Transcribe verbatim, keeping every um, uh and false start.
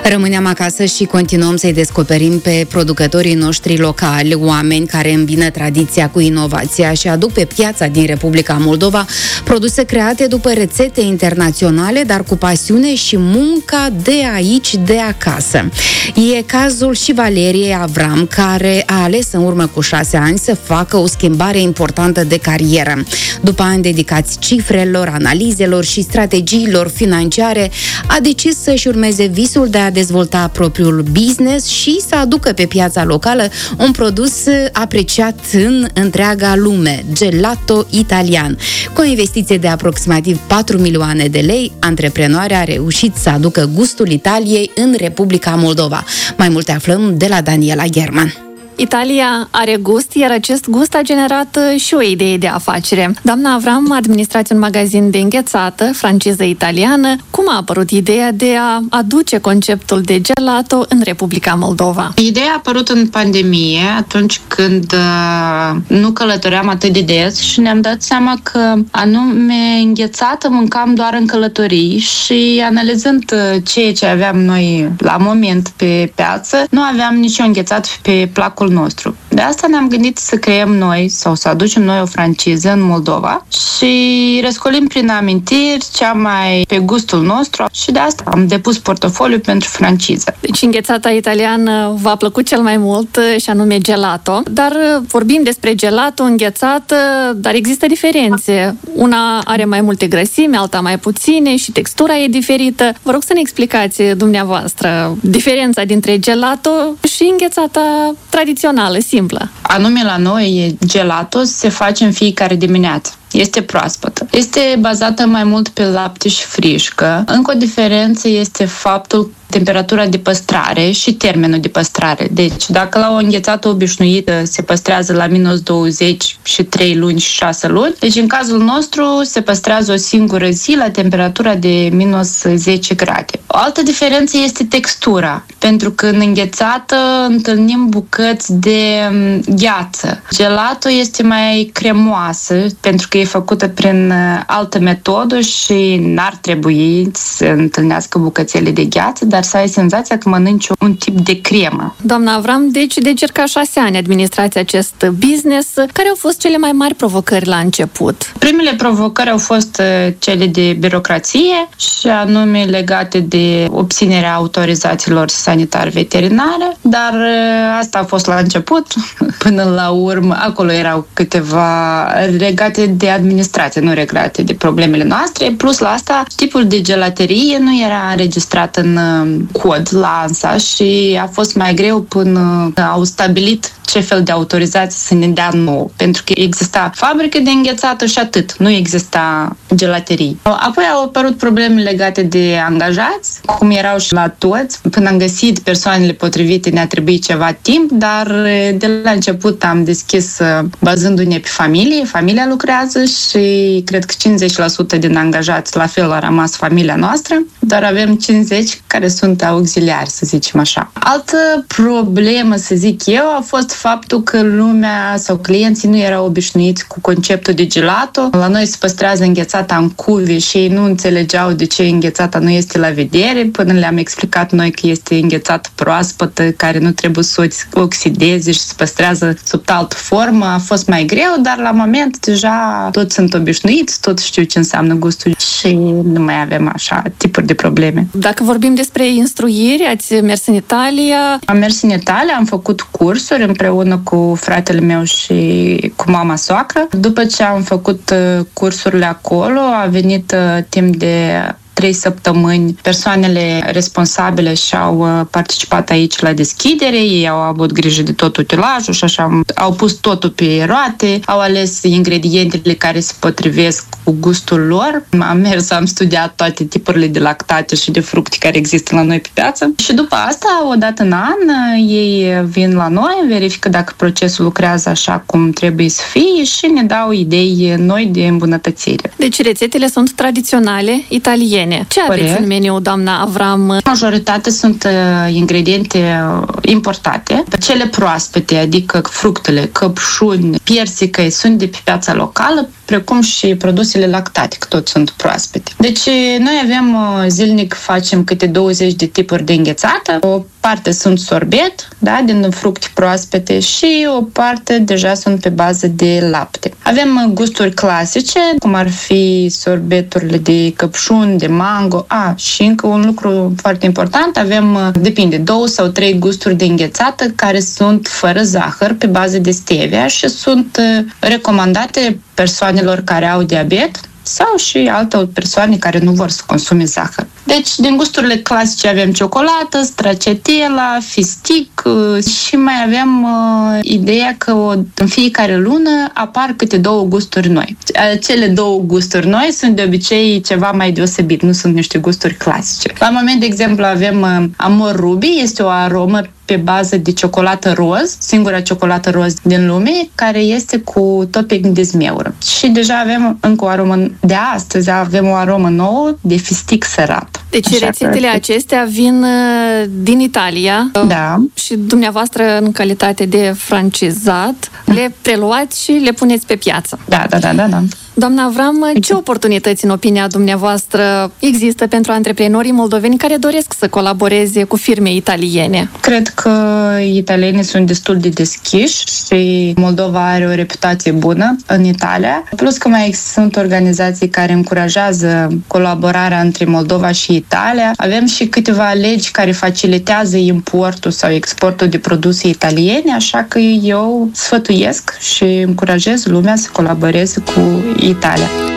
Rămâneam acasă și continuăm să-i descoperim pe producătorii noștri locali, oameni care îmbină tradiția cu inovația și aduc pe piața din Republica Moldova produse create după rețete internaționale, dar cu pasiune și munca de aici, de acasă. E cazul și Valeriei Avram, care a ales în urmă cu șase ani să facă o schimbare importantă de carieră. După ani dedicați cifrelor, analizelor și strategiilor financiare, a decis să-și urmeze visul de a dezvolta propriul business și să aducă pe piața locală un produs apreciat în întreaga lume, gelato italian. Cu o investiție de aproximativ patru milioane de lei, antreprenoarea a reușit să aducă gustul Italiei în Republica Moldova. Mai multe aflăm de la Daniela German. Italia are gust, iar acest gust a generat și o idee de afacere. Doamna Avram administrați un magazin de înghețată, franciză italiană. Cum a apărut ideea de a aduce conceptul de gelato în Republica Moldova? Ideea a apărut în pandemie, atunci când uh, nu călătoream atât de des și ne-am dat seama că anume înghețată mâncam doar în călătorii și analizând uh, ceea ce aveam noi la moment pe piață, nu aveam nicio înghețat pe placul nostru. De asta ne-am gândit să creăm noi sau să aducem noi o franciză în Moldova și răscolim prin amintiri cea mai pe gustul nostru și de asta am depus portofoliu pentru franciză. Deci înghețata italiană v-a plăcut cel mai mult și anume gelato, dar vorbim despre gelato, înghețată, dar există diferențe. Una are mai multe grăsimi, alta mai puține și textura e diferită. Vă rog să ne explicați dumneavoastră diferența dintre gelato și înghețata tradițională, simplă. Anume la noi, gelato se face în fiecare dimineață. Este proaspătă. Este bazată mai mult pe lapte și frișcă. Încă o diferență este faptul temperatura de păstrare și termenul de păstrare. Deci, dacă la o înghețată obișnuită se păstrează la minus douăzeci și trei luni și șase luni, deci în cazul nostru se păstrează o singură zi la temperatura de minus zece grade. O altă diferență este textura, pentru că în înghețată întâlnim bucăți de gheață. Gelato este mai cremoasă, pentru că e făcută prin altă metodă și n-ar trebui să întâlnească bucățele de gheață, dar să ai senzația că mănânci un tip de cremă. Doamna Avram, deci de circa șase ani administrați acest business. Care au fost cele mai mari provocări la început? Primele provocări au fost cele de birocrație și anume legate de obținerea autorizațiilor sanitar-veterinare, dar asta a fost la început. Până la urmă, acolo erau câteva legate de administrație, nu legate de problemele noastre. Plus la asta, tipul de gelaterie nu era înregistrat în cod la ANSA și a fost mai greu până au stabilit ce fel de autorizație să ne dea nou, pentru că exista fabrică de înghețată și atât, nu exista gelaterii. Apoi au apărut probleme legate de angajați, cum erau și la toți. Până am găsit persoanele potrivite ne-a trebuit ceva timp, dar de la început am deschis bazându-ne pe familie. Familia lucrează și cred că cincizeci la sută din angajați la fel a rămas familia noastră, dar avem cincizeci care sunt auxiliari, să zicem așa. Altă problemă, să zic eu, a fost faptul că lumea sau clienții nu erau obișnuiți cu conceptul de gelato. La noi se păstrează înghețata în cuve și ei nu înțelegeau de ce înghețata nu este la vedere, până le-am explicat noi că este înghețată proaspătă, care nu trebuie să o oxideze și se păstrează sub altă formă. A fost mai greu, dar la moment deja toți sunt obișnuiți, toți știu ce înseamnă gustul și nu mai avem așa tipuri de probleme. Dacă vorbim despre instruiri, ați mers în Italia? Am mers în Italia, am făcut cursuri împreună cu fratele meu și cu mama soacră. După ce am făcut cursurile acolo, a venit timp de trei săptămâni persoanele responsabile și-au participat aici la deschidere, ei au avut grijă de tot utilajul și așa au pus totul pe roate, au ales ingredientele care se potrivesc cu gustul lor. Am mers, am studiat toate tipurile de lactate și de fructe care există la noi pe piață și după asta, o dată în an, ei vin la noi, verifică dacă procesul lucrează așa cum trebuie să fie și ne dau idei noi de îmbunătățire. Deci rețetele sunt tradiționale italiene. Ce aveți Corect. În meniu, doamna Avram? Majoritatea sunt ingrediente importate. Cele proaspete, adică fructele, căpșuni, persică, sunt de pe piața locală. precum și produsele lactate, că tot sunt proaspete. Deci noi avem zilnic, facem câte douăzeci de tipuri de înghețată. O parte sunt sorbet, da, din fructe proaspete și o parte deja sunt pe bază de lapte. Avem gusturi clasice, cum ar fi sorbeturile de căpșun, de mango. A, și încă un lucru foarte important, avem, depinde, două sau trei gusturi de înghețată care sunt fără zahăr, pe bază de stevia și sunt recomandate persoanelor care au diabet sau și alte persoane care nu vor să consume zahăr. Deci, din gusturile clasice avem ciocolată, stracciatella, fistic și mai avem uh, ideea că o, în fiecare lună apar câte două gusturi noi. Cele două gusturi noi sunt de obicei ceva mai deosebit, nu sunt niște gusturi clasice. La moment, de exemplu, avem uh, Amor Ruby, este o aromă pe bază de ciocolată roz, singura ciocolată roz din lume, care este cu topping de zmeură. Și deja avem încă o aromă, de astăzi avem o aromă nouă de fistic sărat. Deci așa rețetele că... acestea vin din Italia. Da. Și dumneavoastră, în calitate de francizat, le preluați și le puneți pe piață. Da, da, da, da, da. Doamna Avram, ce oportunități, în opinia dumneavoastră, există pentru antreprenorii moldoveni care doresc să colaboreze cu firme italiene? Cred că italienii sunt destul de deschiși și Moldova are o reputație bună în Italia. Plus că mai sunt organizații care încurajează colaborarea între Moldova și Italia. Avem și câteva legi care facilitează importul sau exportul de produse italiene, așa că eu sfătuiesc și încurajez lumea să colaboreze cu Italia.